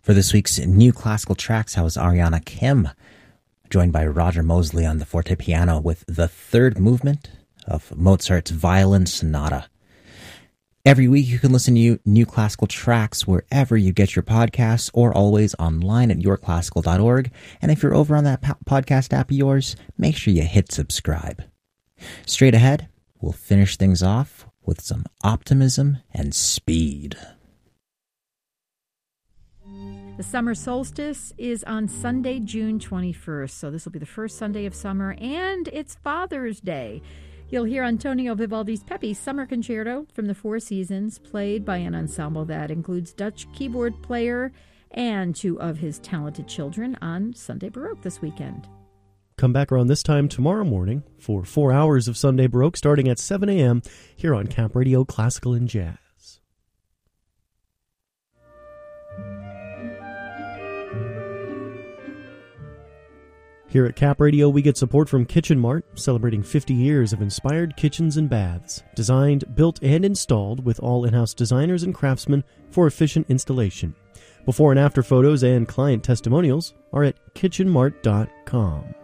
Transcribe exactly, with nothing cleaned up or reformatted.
For this week's New Classical Tracks, I was Ariana Kim, joined by Roger Mosley on the fortepiano with the third movement of Mozart's Violin Sonata. Every week you can listen to New Classical Tracks wherever you get your podcasts or always online at your classical dot org. And if you're over on that podcast app of yours, make sure you hit subscribe. Straight ahead, we'll finish things off with some optimism and speed. The summer solstice is on Sunday, June twenty-first, so this will be the first Sunday of summer, and it's Father's Day. You'll hear Antonio Vivaldi's Pepi Summer Concerto from the Four Seasons, played by an ensemble that includes Dutch keyboard player and two of his talented children on Sunday Baroque this weekend. Come back around this time tomorrow morning for four hours of Sunday Baroque starting at seven a.m. here on Cap Radio Classical and Jazz. Here at Cap Radio, we get support from Kitchen Mart, celebrating fifty years of inspired kitchens and baths, designed, built, and installed with all in-house designers and craftsmen for efficient installation. Before and after photos and client testimonials are at kitchen mart dot com.